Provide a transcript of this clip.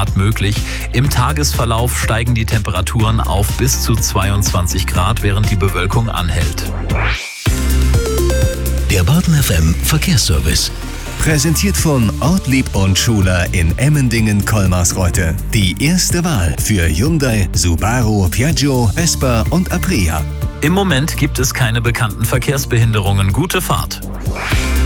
Grad möglich. Im Tagesverlauf steigen die Temperaturen auf bis zu 22 Grad, während die Bewölkung anhält. Der Baden FM Verkehrsservice. Präsentiert von Ortlieb und Schuler in Emmendingen-Kolmarsreuth. Die erste Wahl für Hyundai, Subaru, Piaggio, Vespa und Aprilia. Im Moment gibt es keine bekannten Verkehrsbehinderungen. Gute Fahrt.